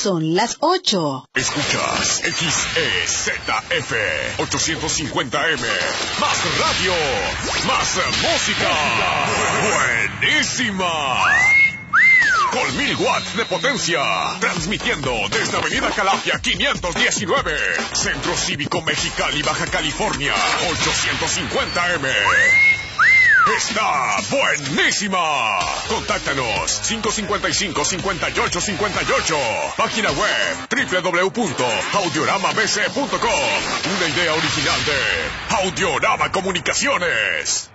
son las 8. Escuchas XEZF 850M. Más radio, más música. Buenísima. Con 1000 watts de potencia. Transmitiendo desde Avenida Calafia 519. Centro Cívico Mexicali, Baja California. 850M. ¡Está buenísima! Contáctanos 555-5858. Página web www.audioramabc.com. Una idea original de Audiorama Comunicaciones.